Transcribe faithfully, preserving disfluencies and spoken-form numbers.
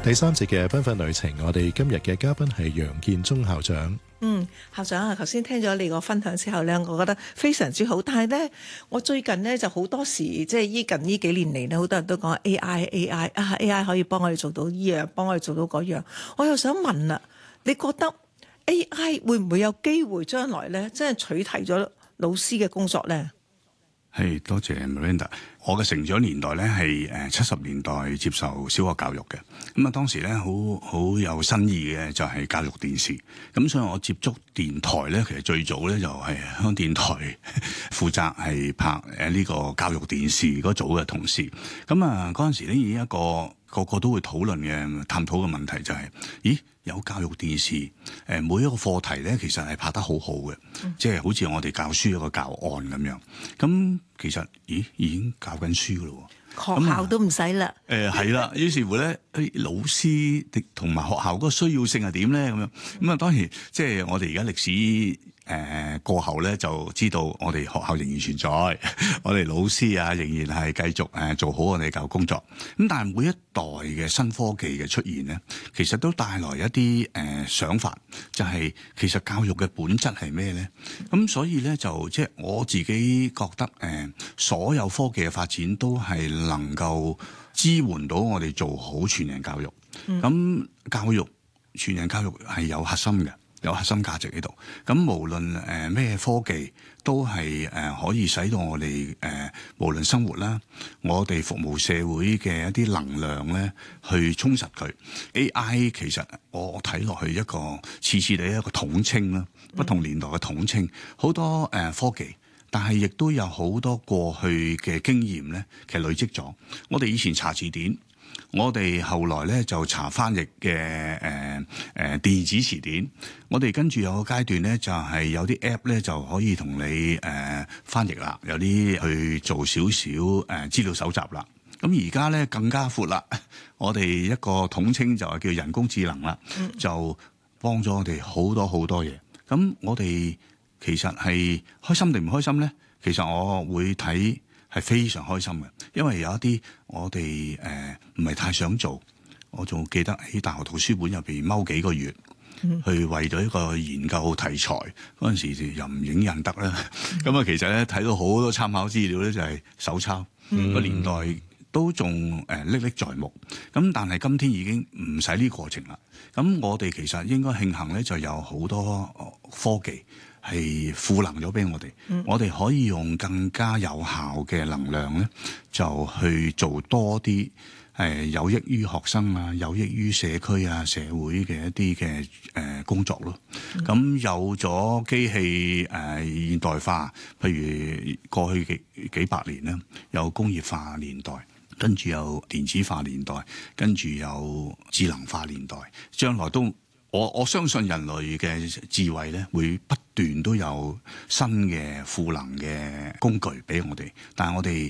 第三節嘅繽紛旅程，我哋今日嘅嘉賓係楊建忠校長。 嗯，校長啊，頭先聽咗你個分享之後呢，我覺得非常之好。但係呢，我最近呢就好多時，即係依近呢幾年嚟呢，好多人都講 A I A I 啊 A I 可以幫我哋做到依樣，幫我哋做到嗰樣。我又想問啦，你覺得 A I 會唔會有機會將來呢，真係取替咗老師嘅工作呢？ 係，多謝 Miranda。我嘅成長年代咧係誒七十年代接受小學教育嘅，咁啊當時咧好好有新意嘅就係教育電視，咁所以我接觸電台咧，其實最早咧就係香港電台負責係拍誒呢個教育電視嗰組嘅同事，咁啊嗰陣時咧已經一個個個都會討論嘅探討嘅問題就係、是，咦有教育電視誒每一個課題咧其實係拍得好好嘅，嗯、即係好似我哋教書一個教案咁樣，咁其實咦已經教緊書噶咯， 學校都唔使啦。 誒係啦，於是乎咧，誒老師同埋學校嗰個需要性係點咧？咁樣咁啊，當然即係我哋而家歷史誒、呃、過後咧，就知道我哋學校仍然存在，我哋老師啊仍然係繼續誒做好我哋教育工作。咁但係每一代嘅新科技嘅出現咧，其實都帶來一啲誒、呃、想法，就係、是、其實教育嘅本質係咩咧？咁所以咧就即係我自己覺得誒、呃，所有科技嘅發展都係能夠支援到我哋做好全人教育。咁、嗯、教育全人教育係有核心嘅。有核心價值喺度，咁無論誒咩、呃、科技都係誒、呃、可以使到我哋誒、呃、無論生活啦，我哋服務社會嘅一啲能量咧，去充實佢。A I 其實我睇落去一個次次地一個統稱啦，不同年代嘅統稱，好多誒、呃、科技，但係亦都有好多過去嘅經驗咧，其實累積咗。我哋以前查字典。我哋後來咧就查翻譯嘅誒誒電子詞典，我哋跟住有個階段咧就係、是、有啲 app 咧就可以同你誒、呃、翻譯啦，有啲去做少少誒資料搜集啦。咁而家咧更加闊啦，我哋一個統稱就係叫人工智能啦，就幫咗我哋好多好多嘢。咁我哋其實係開心定唔開心咧？其實我會睇。係非常開心嘅，因為有一啲我哋誒唔係太想做，我仲記得喺大學圖書館入邊踎幾個月，嗯、去為咗一個研究題材嗰陣時又唔影印得啦。咁啊、嗯，其實咧睇到好多參考資料咧，就係手抄個、嗯、年代都仲誒歷歷在目。咁但係今天已經唔使呢個過程啦。咁我哋其實應該慶幸咧，就有好多科技。係賦能咗俾我哋，嗯、我哋可以用更加有效嘅能量咧，就去做多啲誒、呃、有益於學生啊、有益於社區啊、社會嘅一啲嘅誒工作咯。咁、嗯、有咗機器誒、呃、現代化，譬如過去幾幾百年啦，有工業化年代，跟住有電子化年代，跟住有智能化年代，將來都。我我相信人類嘅智慧咧，會不斷都有新嘅賦能嘅工具俾我哋，但係我哋